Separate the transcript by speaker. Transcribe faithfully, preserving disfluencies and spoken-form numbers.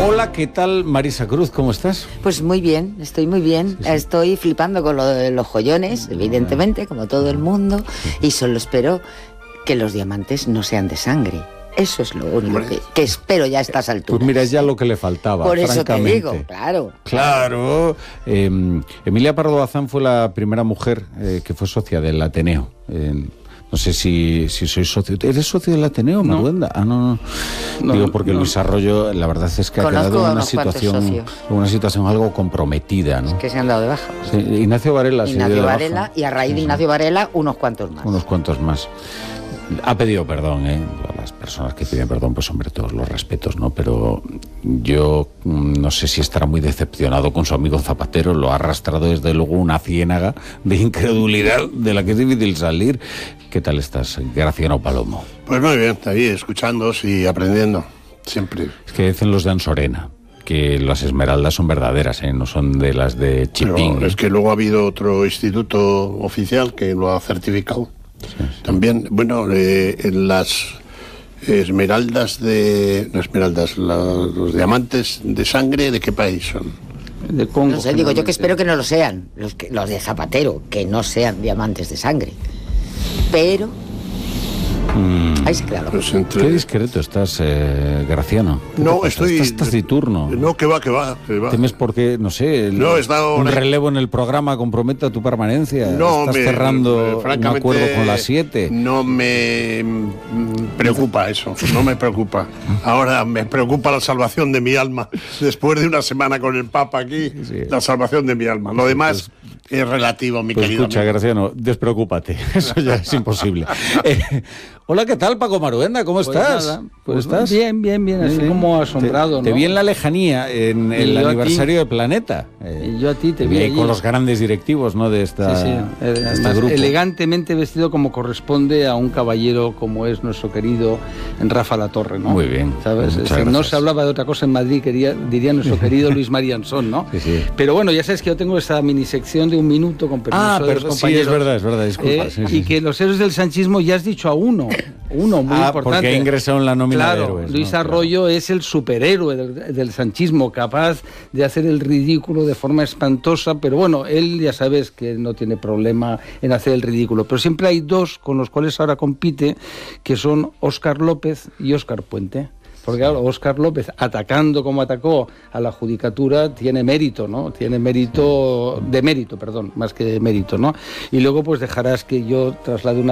Speaker 1: Hola, ¿qué tal, Marisa Cruz? ¿Cómo estás?
Speaker 2: Pues muy bien, estoy muy bien. Sí, sí. Estoy flipando con lo de los joyones, evidentemente, como todo el mundo, y solo espero que los diamantes no sean de sangre. Eso es lo único que, que espero ya a estas alturas.
Speaker 1: Pues mira, es ya lo que le faltaba,
Speaker 2: Por eso
Speaker 1: francamente.
Speaker 2: te digo, claro.
Speaker 1: Claro. Eh, Emilia Pardo Bazán fue la primera mujer eh, que fue socia del Ateneo. Eh, no sé si, si soy socio. ¿Eres socio del Ateneo, Maruenda? No. Ah, no, no. no Digo, porque no. Luis Arroyo, la verdad es que ha
Speaker 2: Conozco
Speaker 1: quedado en una situación, una situación algo comprometida, ¿no?
Speaker 2: Es que se han dado de baja.
Speaker 1: Sí, Ignacio Varela.
Speaker 2: Ignacio
Speaker 1: se dio
Speaker 2: Varela,
Speaker 1: de baja.
Speaker 2: Y a raíz de Ignacio Varela, unos cuantos más.
Speaker 1: Unos cuantos más. Ha pedido perdón, ¿eh? A las personas que piden perdón, pues hombre, todos los respetos, ¿no? Pero yo no sé si estará muy decepcionado con su amigo Zapatero, lo ha arrastrado desde luego una ciénaga de incredulidad de la que es difícil salir. ¿Qué tal estás, Graciano Palomo?
Speaker 3: Pues muy bien, ahí escuchándoos y aprendiendo, siempre.
Speaker 1: Es que dicen los de Ansorena que las esmeraldas son verdaderas, ¿eh? No son de las de Chipín.
Speaker 3: Pero es que luego ha habido otro instituto oficial que lo ha certificado. Sí, sí. También, bueno, eh, en las esmeraldas de... No esmeraldas, la, los diamantes de sangre, ¿de qué país son?
Speaker 2: De Congo. No sé, digo yo que espero que no lo sean, los, que, los de Zapatero, que no sean diamantes de sangre. Pero... Mm. Ahí se queda lo
Speaker 1: pues entre... Qué discreto estás, eh, Graciano.
Speaker 3: No, estoy...
Speaker 1: Estás taciturno.
Speaker 3: No, que va, que va, que va.
Speaker 1: ¿Temes porque, no sé, el,
Speaker 3: no, estado...
Speaker 1: un relevo en el programa comprometa tu permanencia?
Speaker 3: No,
Speaker 1: ¿Estás
Speaker 3: me,
Speaker 1: cerrando
Speaker 3: me,
Speaker 1: un acuerdo con las siete?
Speaker 3: No me preocupa eso, no me preocupa. Ahora me preocupa la salvación de mi alma. Después de una semana con el Papa aquí, sí. La salvación de mi alma. Lo demás... Pues, es relativo, mi
Speaker 1: pues
Speaker 3: querido
Speaker 1: escucha,
Speaker 3: amigo.
Speaker 1: Graciano, despreocúpate, eso ya es imposible. Eh, hola, ¿qué tal, Paco Maruenda? ¿Cómo
Speaker 4: pues
Speaker 1: estás?
Speaker 4: Nada,
Speaker 1: ¿Cómo
Speaker 4: pues
Speaker 1: estás?
Speaker 4: Bien, bien, bien, así
Speaker 1: bien.
Speaker 4: como asombrado,
Speaker 1: te,
Speaker 4: ¿no?
Speaker 1: Te vi en la lejanía, en
Speaker 4: y
Speaker 1: el aniversario de Planeta.
Speaker 4: Eh, y yo a ti te, te
Speaker 1: vi
Speaker 4: vi
Speaker 1: con los grandes directivos, ¿no? De esta.
Speaker 4: Sí, sí. Eh,
Speaker 1: de
Speaker 4: además,
Speaker 1: este grupo.
Speaker 4: Elegantemente vestido como corresponde a un caballero como es nuestro querido Rafa Latorre, ¿no?
Speaker 1: Muy bien.
Speaker 4: ¿Sabes? Si no se hablaba de otra cosa en Madrid, quería, diría nuestro querido Luis Mariansón, ¿no?
Speaker 1: Sí, sí.
Speaker 4: Pero bueno, ya sabes que yo tengo esta minisección de un minuto con permiso
Speaker 1: ah,
Speaker 4: de
Speaker 1: pero
Speaker 4: los compañeros.
Speaker 1: Sí, es verdad, es verdad, disculpa.
Speaker 4: Eh,
Speaker 1: sí,
Speaker 4: y
Speaker 1: sí,
Speaker 4: que
Speaker 1: sí.
Speaker 4: los héroes del sanchismo ya has dicho a uno, uno muy
Speaker 1: ah,
Speaker 4: importante.
Speaker 1: Porque ha ingresado en la nómina
Speaker 4: claro,
Speaker 1: de héroes.
Speaker 4: Luis
Speaker 1: ¿no?
Speaker 4: Arroyo
Speaker 1: claro.
Speaker 4: es el superhéroe del, del sanchismo, capaz de hacer el ridículo de forma espantosa, pero bueno, él ya sabes que no tiene problema en hacer el ridículo. Pero siempre hay dos con los cuales ahora compite, que son Óscar López y Óscar Puente. Porque claro, Óscar López, atacando como atacó a la judicatura, tiene mérito, ¿no? Tiene mérito, de mérito, perdón, más que de mérito, ¿no? Y luego pues dejarás que yo traslade una